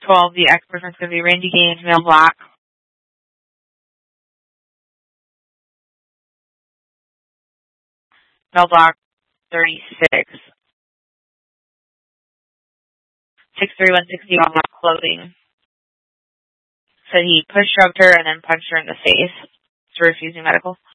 12, the ex-boyfriend's going to be Randy Gaines, male, black. Male, black, 36. 6'3", 160 on black clothing. Said he shoved her and then punched her in the face. She's refusing medical.